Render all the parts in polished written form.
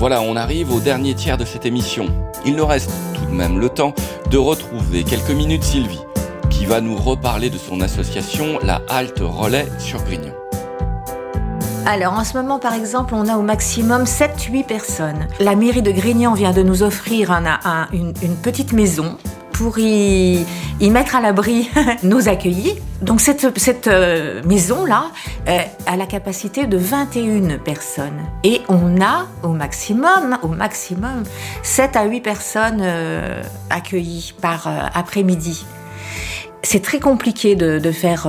Voilà, on arrive au dernier tiers de cette émission. Il nous reste tout de même le temps de retrouver quelques minutes Sylvie, qui va nous reparler de son association, la Halte Relais sur Grignan. Alors, en ce moment, par exemple, on a au maximum 7-8 personnes. La mairie de Grignan vient de nous offrir une petite maison pour y mettre à l'abri nos accueillis. Donc, cette maison-là a la capacité de 21 personnes. Et on a au maximum 7 à 8 personnes accueillies par après-midi. C'est très compliqué de faire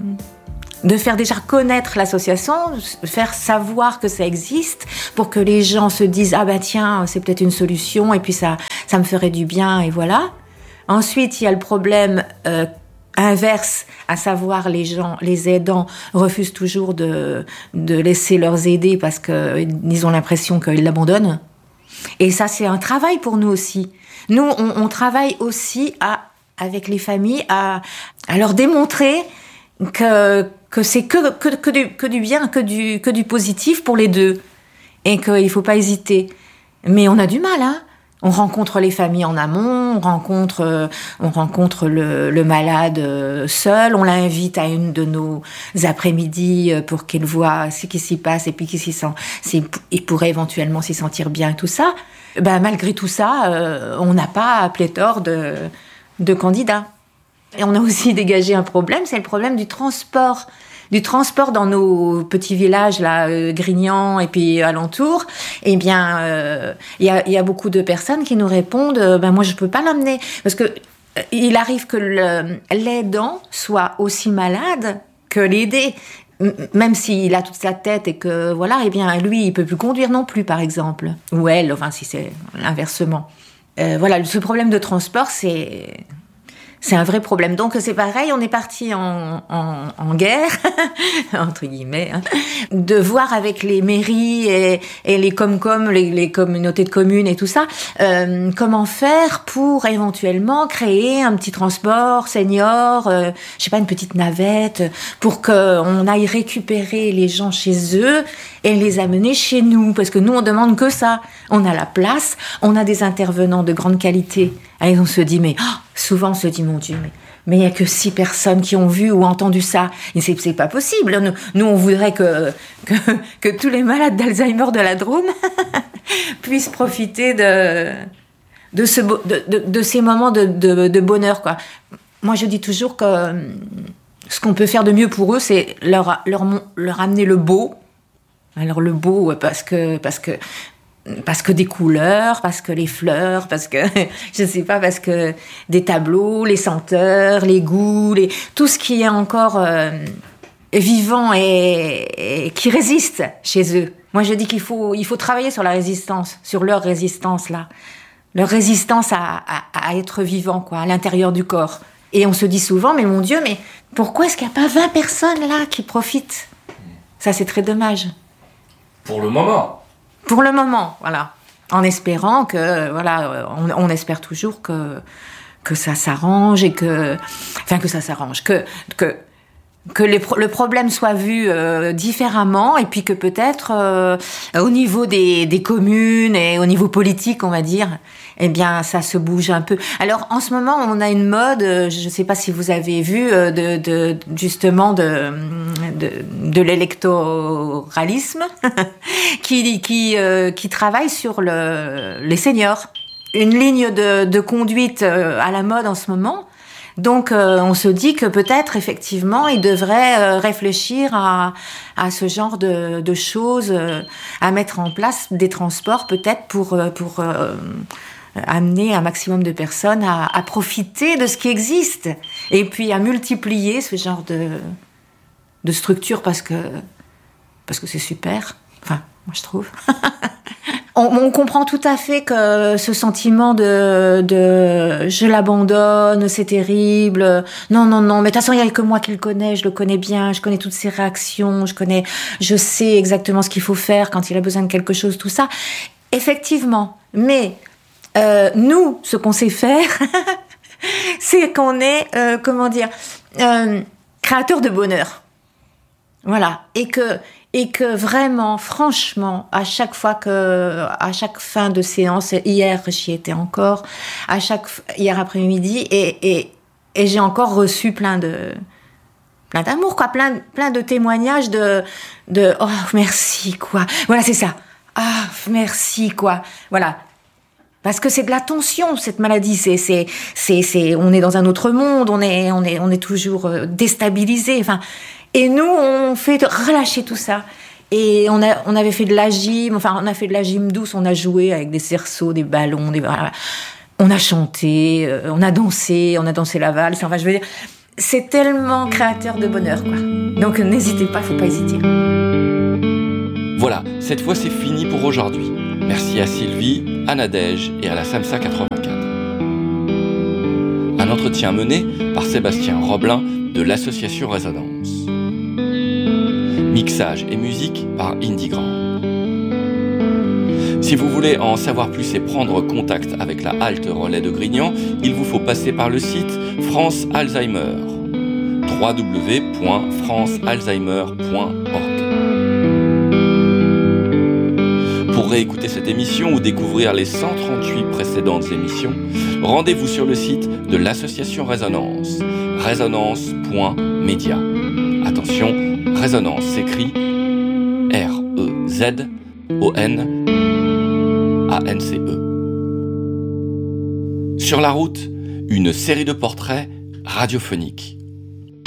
déjà connaître l'association, faire savoir que ça existe pour que les gens se disent « Ah ben tiens, c'est peut-être une solution et puis ça me ferait du bien et voilà ». Ensuite, il y a le problème inverse, à savoir les aidants refusent toujours de laisser leurs aidés parce qu'ils ont l'impression qu'ils l'abandonnent. Et ça, c'est un travail pour nous aussi. Nous, on travaille aussi avec les familles à leur démontrer que c'est que du bien, que du positif pour les deux. Et qu'il faut pas hésiter. Mais on a du mal, hein. On rencontre les familles en amont, on rencontre le malade seul, on l'invite à une de nos après-midi pour qu'il voit ce qui s'y passe et puis il pourrait éventuellement s'y sentir bien et tout ça. Ben, malgré tout ça, on n'a pas pléthore de candidats. Et on a aussi dégagé un problème, c'est le problème du transport. Du transport dans nos petits villages, là, Grignan et puis alentour. Eh bien, il y a beaucoup de personnes qui nous répondent ben moi, je peux pas l'emmener. Parce que il arrive que l'aidant soit aussi malade que l'aidé. Même s'il a toute sa tête et que, voilà, eh bien, lui, il peut plus conduire non plus, par exemple. Ou elle, enfin, si c'est inversement. Voilà, ce problème de transport, c'est un vrai problème. Donc c'est pareil, on est parti en guerre, entre guillemets, hein, de voir avec les mairies et les Comcom, les communautés de communes et tout ça, comment faire pour éventuellement créer un petit transport senior, je sais pas, une petite navette, pour qu'on aille récupérer les gens chez eux et les amener chez nous, parce que nous on demande que ça. On a la place, on a des intervenants de grande qualité. Et on se dit, souvent on se dit, mon Dieu, mais il n'y a que 6 personnes qui ont vu ou entendu ça. Et c'est pas possible. Nous, on voudrait que tous les malades d'Alzheimer de la Drôme puissent profiter de ces moments de bonheur, quoi. Moi, je dis toujours que ce qu'on peut faire de mieux pour eux, c'est leur amener le beau. Alors le beau, parce que des couleurs, parce que les fleurs, parce que, je sais pas, parce que des tableaux, les senteurs, les goûts, tout ce qui est encore vivant et qui résiste chez eux. Moi, je dis qu'il faut travailler sur la résistance, sur leur résistance, là. Leur résistance à être vivant, quoi, à l'intérieur du corps. Et on se dit souvent, mais mon Dieu, mais pourquoi est-ce qu'il n'y a pas 20 personnes, là, qui profitent ? Ça, c'est très dommage. Pour le moment. Pour le moment, voilà. En espérant que, voilà, on espère toujours que ça s'arrange et que ça s'arrange, que le problème soit vu différemment et puis que peut-être au niveau des communes et au niveau politique, on va dire, eh bien ça se bouge un peu. Alors en ce moment, on a une mode, je ne sais pas si vous avez vu, justement de l'électoralisme qui travaille sur les seniors. Une ligne de conduite à la mode en ce moment. Donc, on se dit que peut-être, effectivement, il devrait réfléchir à ce genre de choses, à mettre en place des transports, peut-être pour amener un maximum de personnes à profiter de ce qui existe, et puis à multiplier ce genre de structure parce que c'est super. Enfin, moi, je trouve. On comprend tout à fait que ce sentiment de je l'abandonne, c'est terrible. Non, mais de toute façon, il n'y a que moi qui le connais, je le connais bien, je connais toutes ses réactions, je sais exactement ce qu'il faut faire quand il a besoin de quelque chose, tout ça. Effectivement. Mais, nous, ce qu'on sait faire, c'est qu'on est, créateur de bonheur. Voilà. Et que Et que vraiment, franchement, à chaque fin de séance, hier j'y étais encore, hier après-midi, et j'ai encore reçu plein d'amour, quoi, plein de témoignages de oh merci, quoi. Voilà, c'est ça. Ah merci, quoi. Voilà. Parce que c'est de la tension, cette maladie. On est dans un autre monde, on est toujours déstabilisé. Enfin, et nous, on fait relâcher tout ça. Et on avait fait de la gym, on a fait de la gym douce, on a joué avec des cerceaux, des ballons, on a chanté, on a dansé la valse. Enfin, je veux dire, c'est tellement créateur de bonheur, quoi. Donc, n'hésitez pas, faut pas hésiter. Voilà, cette fois, c'est fini pour aujourd'hui. Merci à Sylvie, à Nadège et à la SAMSA 84. Un entretien mené par Sébastien Roblin de l'association Résonance. Mixage et musique par Indie Grand. Si vous voulez en savoir plus et prendre contact avec la halte relais de Grignan, il vous faut passer par le site France Alzheimer. www.francealzheimer.org. Pour réécouter cette émission ou découvrir les 138 précédentes émissions, rendez-vous sur le site de l'association Résonance, résonance.media. Attention, Résonance s'écrit REZONANCE. Sur la route, une série de portraits radiophoniques.